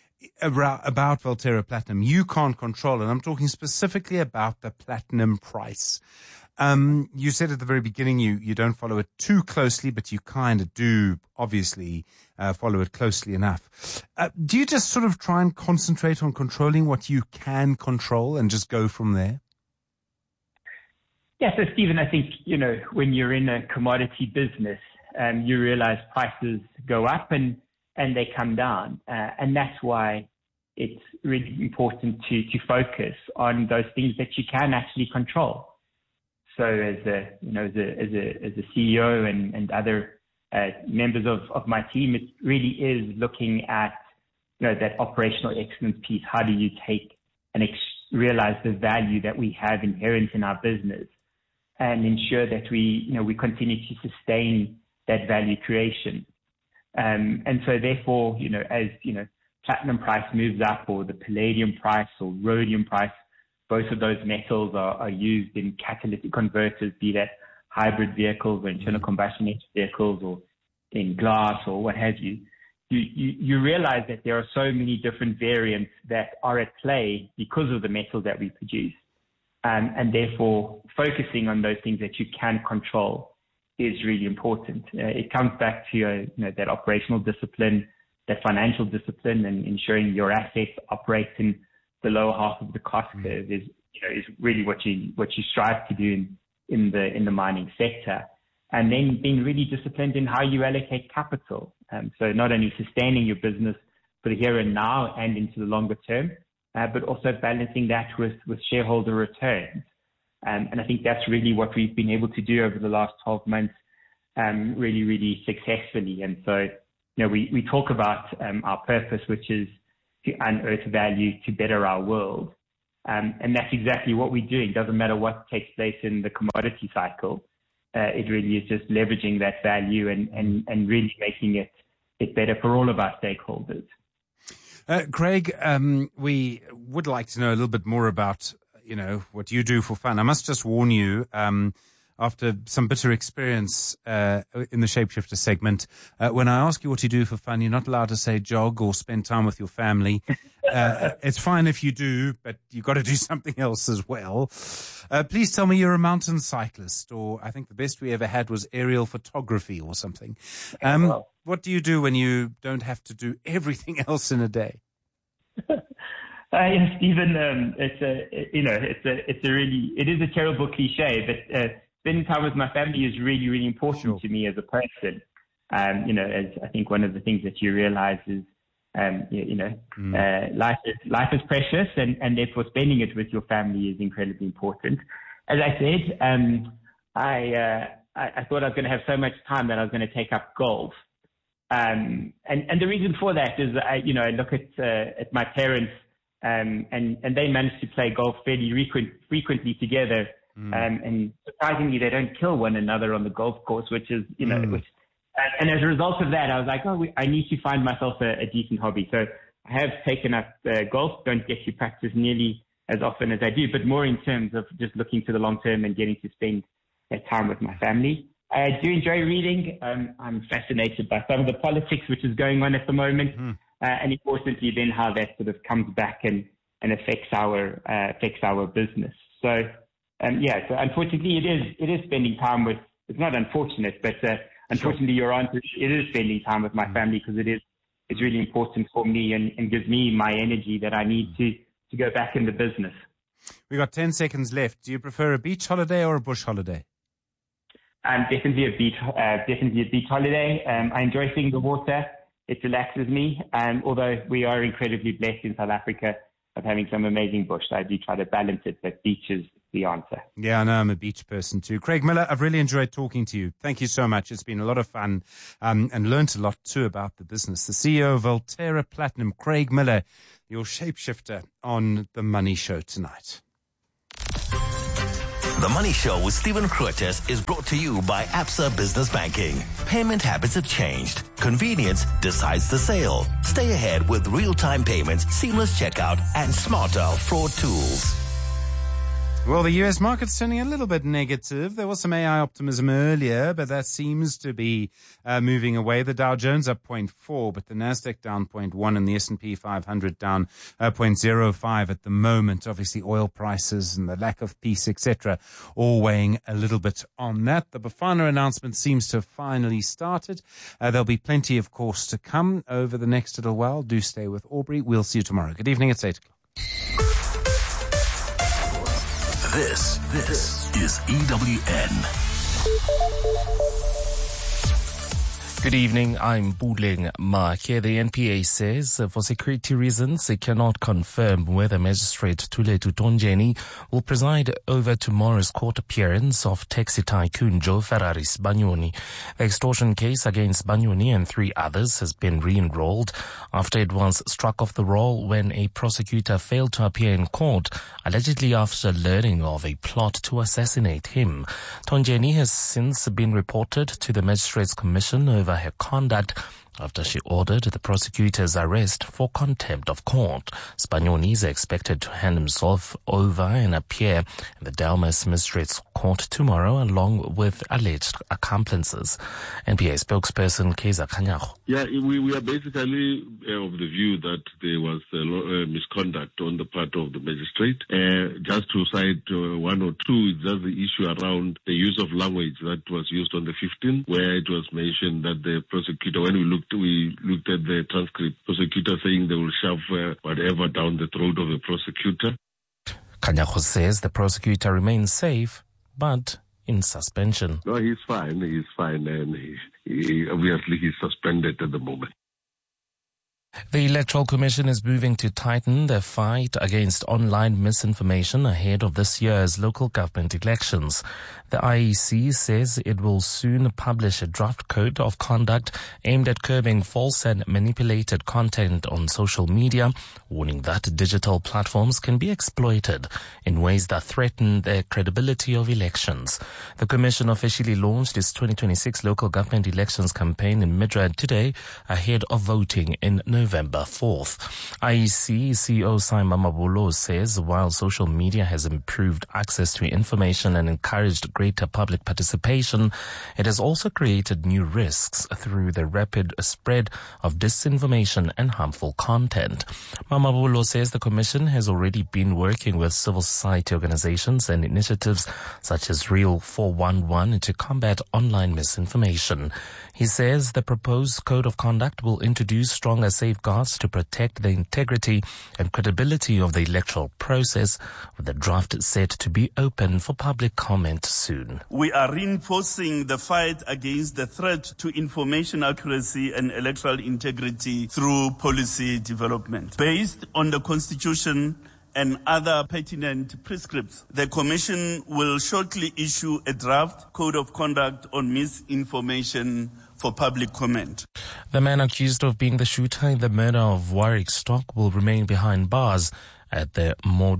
Speaker 1: about Valterra Platinum you can't control, and I'm talking specifically about the platinum price. You said at the very beginning you don't follow it too closely, but you kind of do, obviously, follow it closely enough. Do you just sort of try and concentrate on controlling what you can control and just go from there?
Speaker 21: Yeah, so Stephen, I think, when you're in a commodity business, you realize prices go up and they come down. And that's why it's really important to focus on those things that you can actually control. So as a CEO and other members of my team, it really is looking at, that operational excellence piece. How do you take and realize the value that we have inherent in our business and ensure that we continue to sustain that value creation. And so therefore, as, platinum price moves up or the palladium price or rhodium price, both of those metals are used in catalytic converters, be that hybrid vehicles or internal combustion engine vehicles or in glass or what have you. You realize that there are so many different variants that are at play because of the metals that we produce. And therefore, focusing on those things that you can control is really important. It comes back to that operational discipline, that financial discipline, and ensuring your assets operate in the lower half of the cost curve is really what you strive to do in the mining sector. And then being really disciplined in how you allocate capital. So not only sustaining your business for the here and now and into the longer term, but also balancing that with shareholder returns. And I think that's really what we've been able to do over the last 12 months, really, really successfully. And so, we talk about our purpose, which is to unearth value to better our world. And that's exactly what we're doing. Doesn't matter what takes place in the commodity cycle. It really is just leveraging that value and really making it better for all of our stakeholders.
Speaker 1: Craig, we would like to know a little bit more about, what you do for fun. I must just warn you, after some bitter experience in the Shapeshifter segment, when I ask you what you do for fun, you're not allowed to say jog or spend time with your family. It's fine if you do, but you've got to do something else as well. Please tell me you're a mountain cyclist, or I think the best we ever had was aerial photography or something. What do you do when you don't have to do everything else in a day?
Speaker 21: Stephen, it is a terrible cliche, but spending time with my family is really, really important to me as a person. As I think one of the things that you realize is, life is precious, and therefore spending it with your family is incredibly important. As I said, I thought I was going to have so much time that I was going to take up golf. And the reason for that is, I look at my parents, and they managed to play golf fairly frequently together. And surprisingly, they don't kill one another on the golf course, which is, and as a result of that, I was like, I need to find myself a decent hobby. So I have taken up golf. Don't get to practice nearly as often as I do, but more in terms of just looking to the long term and getting to spend that time with my family. I do enjoy reading. I'm fascinated by some of the politics which is going on at the moment, and importantly, then how that sort of comes back and affects our business. So, so unfortunately, it is spending time with. It's not unfortunate, but unfortunately, your answer it is spending time with my family because it's really important for me and gives me my energy that I need to go back in the business.
Speaker 1: We got 10 seconds left. Do you prefer a beach holiday or a bush holiday?
Speaker 21: Definitely a beach holiday. I enjoy seeing the water. It relaxes me. Although we are incredibly blessed in South Africa of having some amazing bush, so I do try to balance it, but beach is the answer.
Speaker 1: Yeah, I know. I'm a beach person too. Craig Miller, I've really enjoyed talking to you. Thank you so much. It's been a lot of fun and learned a lot too about the business. The CEO of Valterra Platinum, Craig Miller, your shapeshifter on The Money Show tonight.
Speaker 2: The Money Show with Stephen Kroetes is brought to you by Absa Business Banking. Payment habits have changed. Convenience decides the sale. Stay ahead with real-time payments, seamless checkout, and smarter fraud tools.
Speaker 1: Well, the U.S. market's turning a little bit negative. There was some AI optimism earlier, but that seems to be moving away. The Dow Jones up 0.4, but the Nasdaq down 0.1 and the S&P 500 down 0.05 at the moment. Obviously, oil prices and the lack of peace, etc., all weighing a little bit on that. The Bafana announcement seems to have finally started. There'll be plenty, of course, to come over the next little while. Do stay with Aubrey. We'll see you tomorrow. Good evening. It's 8 o'clock.
Speaker 20: This is EWN.
Speaker 10: Good evening, I'm Buleng Mahke. The NPA says for security reasons it cannot confirm whether Magistrate Thuletu Tonjeni will preside over tomorrow's court appearance of taxi tycoon Joe Ferraris Banyoni. The extortion case against Banyoni and 3 others has been re-enrolled after it was struck off the roll when a prosecutor failed to appear in court, allegedly after learning of a plot to assassinate him. Tonjeni has since been reported to the Magistrates Commission over her conduct after she ordered the prosecutor's arrest for contempt of court. Banyoni is expected to hand himself over and appear in the Delmas Magistrates Court tomorrow along with alleged accomplices. NPA spokesperson Keza Kanyago.
Speaker 5: Yeah, we are basically of the view that there was misconduct on the part of the magistrate. Just to cite 1 or 2, it's just the issue around the use of language that was used on the 15th, where it was mentioned that the prosecutor, when we looked at the transcript, prosecutor saying they will shove whatever down the throat of the prosecutor.
Speaker 10: Kanyago says the prosecutor remains safe, but in suspension.
Speaker 5: No, he's fine, and he obviously he's suspended at the moment.
Speaker 10: The Electoral Commission is moving to tighten their fight against online misinformation ahead of this year's local government elections. The IEC says it will soon publish a draft code of conduct aimed at curbing false and manipulated content on social media, warning that digital platforms can be exploited in ways that threaten the credibility of elections. The Commission officially launched its 2026 local government elections campaign in Midrand today ahead of voting in November 4th. IEC CEO Simon Mabulo says while social media has improved access to information and encouraged greater public participation, it has also created new risks through the rapid spread of disinformation and harmful content. Mabulo says the Commission has already been working with civil society organizations and initiatives such as Real 411 to combat online misinformation. He says the proposed code of conduct will introduce stronger safeguards to protect the integrity and credibility of the electoral process, with the draft set to be open for public comment soon.
Speaker 22: We are reinforcing the fight against the threat to information accuracy and electoral integrity through policy development. Based on the Constitution and other pertinent prescripts, the Commission will shortly issue a draft code of conduct on misinformation for public comment.
Speaker 10: The man accused of being the shooter in the murder of Warwick Stock will remain behind bars at the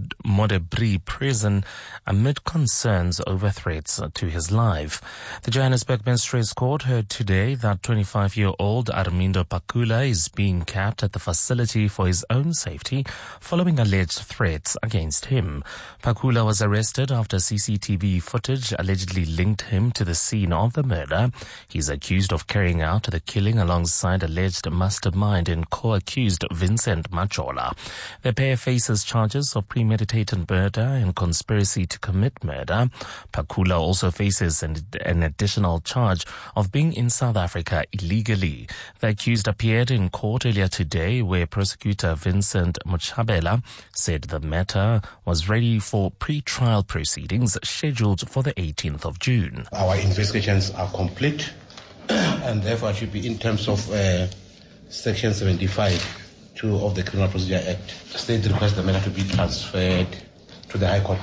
Speaker 10: Modebri prison amid concerns over threats to his life. The Johannesburg Magistrates Court heard today that 25-year-old Armindo Pakula is being kept at the facility for his own safety following alleged threats against him. Pakula was arrested after CCTV footage allegedly linked him to the scene of the murder. He's accused of carrying out the killing alongside alleged mastermind and co-accused Vincent Majola. The pair faces faces charges of premeditated murder and conspiracy to commit murder. Pakula also faces an additional charge of being in South Africa illegally. The accused appeared in court earlier today, where prosecutor Vincent Muchabela said the matter was ready for pre-trial proceedings scheduled for the 18th of June.
Speaker 4: Our investigations are complete and therefore should be in terms of Section 75(2) of the Criminal Procedure Act. The state requests the matter to be transferred to the High Court.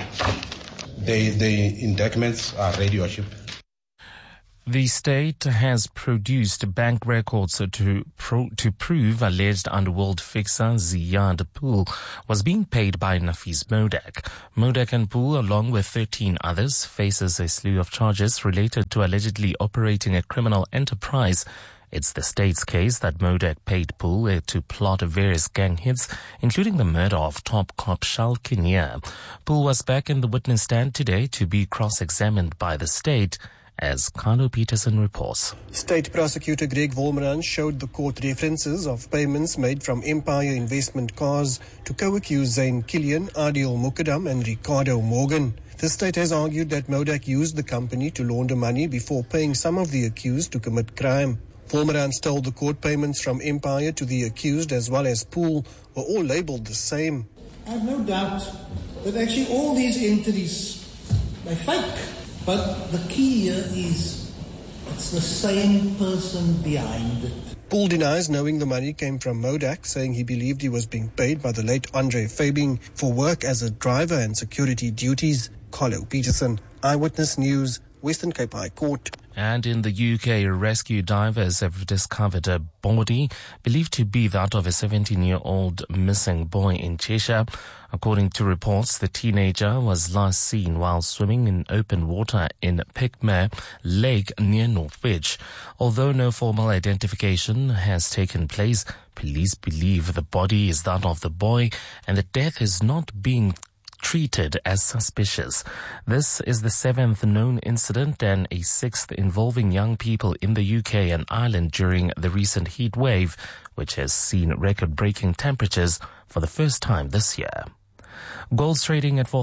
Speaker 4: The indictments are ready, Your Worship.
Speaker 10: The state has produced bank records to prove alleged underworld fixer Ziyad Pool was being paid by Nafis Modak. Modak and Pool, along with 13 others, faces a slew of charges related to allegedly operating a criminal enterprise. It's the state's case that Modak paid Pool to plot various gang hits, including the murder of top cop Shal Kinnear. Pool was back in the witness stand today to be cross-examined by the state, as Carlo Peterson reports.
Speaker 15: State Prosecutor Greg Wolmeran showed the court references of payments made from Empire Investment Cars to co-accused Zain Killian, Adil Mukadam and Ricardo Morgan. The state has argued that Modak used the company to launder money before paying some of the accused to commit crime. Wolmeran told the court payments from Empire to the accused as well as Pool were all labelled the same.
Speaker 16: I have no doubt that actually all these entities, they're fake. But the key here is it's the same person behind it.
Speaker 15: Pool denies knowing the money came from Modak, saying he believed he was being paid by the late Andre Fabing for work as a driver and security duties. Carlo Peterson, Eyewitness News, Western Cape High Court.
Speaker 10: And in the UK, rescue divers have discovered a body believed to be that of a 17-year-old missing boy in Cheshire. According to reports, the teenager was last seen while swimming in open water in Pickmere Lake near Northwich. Although no formal identification has taken place, police believe the body is that of the boy and the death is not being treated as suspicious. This is the 7th known incident and a 6th involving young people in the UK and Ireland during the recent heat wave, which has seen record-breaking temperatures for the first time this year. Gold's trading at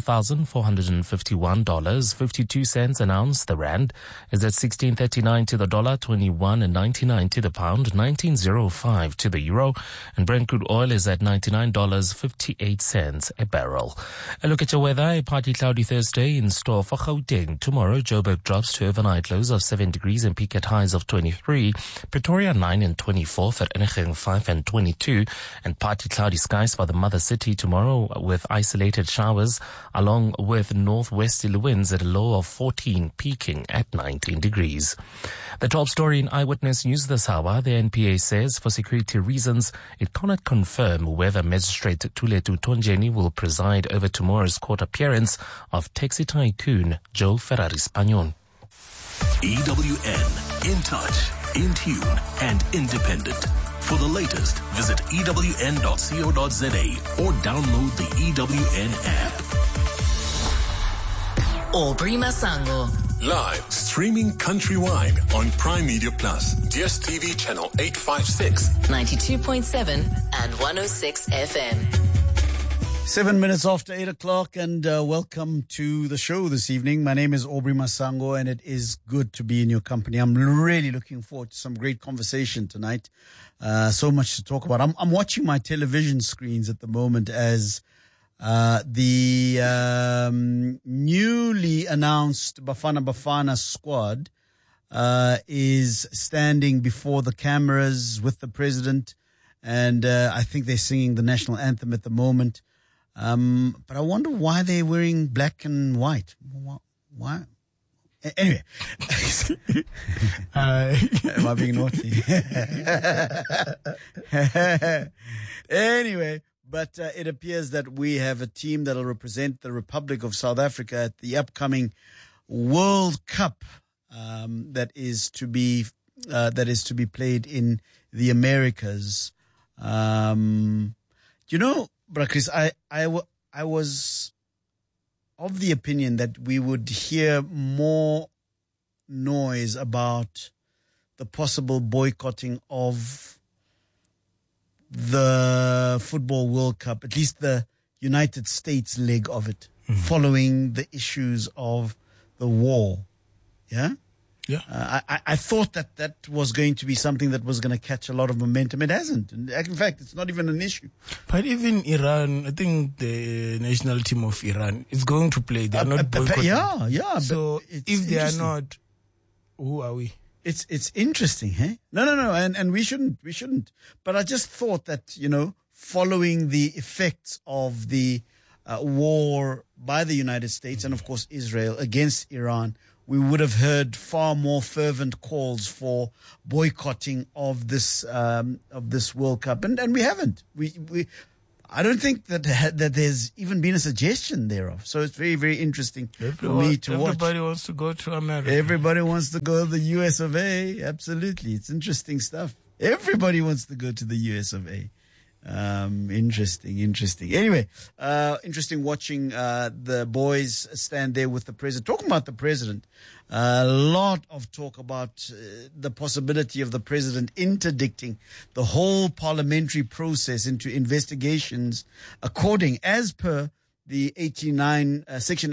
Speaker 10: $4,451.52 an ounce. The rand is at 16.39 to the dollar, 21.99 to the pound, 19.05 to the euro, and Brent crude oil is at $99.58 a barrel. A look at your weather: a partly cloudy Thursday in store for Gauteng. Tomorrow, Joburg drops to overnight lows of 7 degrees and peak at highs of 23. Pretoria 9 and 24, Vereeniging 5 and 22, and partly cloudy skies for the mother city tomorrow with isolated showers along with northwesterly winds at a low of 14, peaking at 19 degrees. The top story in Eyewitness News this hour: the NPA says for security reasons it cannot confirm whether Magistrate Thuletu Tonjeni will preside over tomorrow's court appearance of taxi tycoon Joe Ferrari Spagnon.
Speaker 20: EWN, in touch, in tune and independent. For the latest, visit ewn.co.za or download the EWN app.
Speaker 8: Aubrey Masango.
Speaker 3: Live, streaming countrywide on Prime Media Plus, DSTV channel 856,
Speaker 8: 92.7 and 106 FM.
Speaker 9: 7 minutes after 8 o'clock, and welcome to the show this evening. My name is Aubrey Masango, and it is good to be in your company. I'm really looking forward to some great conversation tonight. So much to talk about. I'm watching my television screens at the moment as the newly announced Bafana Bafana squad is standing before the cameras with the president, and I think they're singing the national anthem at the moment. But I wonder why they're wearing black and white. Why? Anyway, am I being naughty? Anyway, but it appears that we have a team that will represent the Republic of South Africa at the upcoming World Cup that is to be played in the Americas. You know, Chris, I was of the opinion that we would hear more noise about the possible boycotting of the Football World Cup, at least the United States leg of it, following the issues of the war. Yeah?
Speaker 7: Yeah.
Speaker 9: I thought that was going to be something that was going to catch a lot of momentum. It hasn't. In fact, it's not even an issue.
Speaker 7: But even Iran, I think the national team of Iran is going to play. They are not boycotting.
Speaker 9: Yeah.
Speaker 7: So if they are not, who are we?
Speaker 9: It's interesting, hey? No. And we shouldn't. But I just thought that, following the effects of the war by the United States and, of course, Israel against Iran, we would have heard far more fervent calls for boycotting of this World Cup, and we haven't. I don't think that there's even been a suggestion thereof. So it's very, very interesting for me to watch.
Speaker 7: Everybody wants to go to America.
Speaker 9: Everybody wants to go to the US of A. Absolutely, it's interesting stuff. Everybody wants to go to the US of A. Interesting. Anyway, interesting watching the boys stand there with the president. Talking about the president, a lot of talk about the possibility of the president interdicting the whole parliamentary process into investigations as per the 89 Section